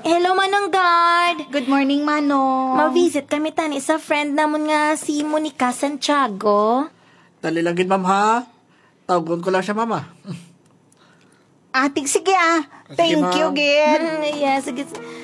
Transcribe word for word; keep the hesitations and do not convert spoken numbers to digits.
Hello, Manong Guard. Good morning, Manong. Ma-visit kami tani sa friend namon nga si Monica Santiago. Dali lang gid, ma'am, ha? Tawagon ko lang siya, mama. Atig, sige ah. Sige, Thank you, ma'am. Gid. Yeah, sige.